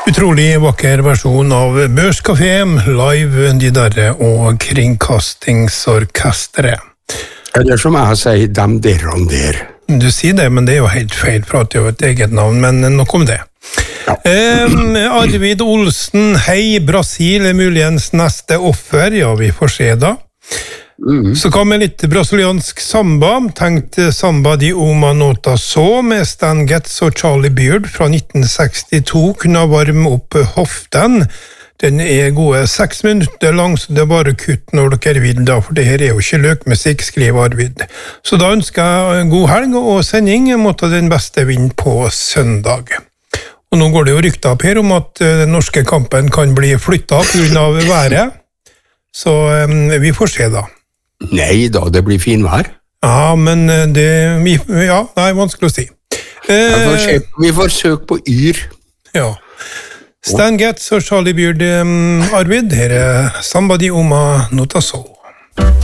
Utrolig vakker versjon av Børskafé, live de derre og kringkastingsorkestret. Eller som jeg sier, dem der og der. Du sier det, men det er jo helt feil, for at det er jo et eget navn, men nok om det. Ja. Arvid Olsen, hei, Brasil er muligens neste offer, ja, vi får se da. Så kom litt brasiliansk samba, tenkte Samba di Uma Nota Så med Stan Getz og Charlie Beard fra 1962, kunne varme opp hoften. Den er gode 6 minutter lang, så det er bare kutt når dere vil da, for det her er jo ikke løkmusikk, skriver Arvid. Så da ønsker jeg god helg og sending, måtte den beste vinne på søndag. Og nå går det jo rykter opp her om at den norske kampen kan bli flyttet på grunn av været, så vi får se da. Nei da, det blir fin vær. Ja, men det er vanskelig å si. Vi får søke på Yr. Ja. Stan Getz og Charlie Beard, Arvid, her er Samba di Uma Nota Så.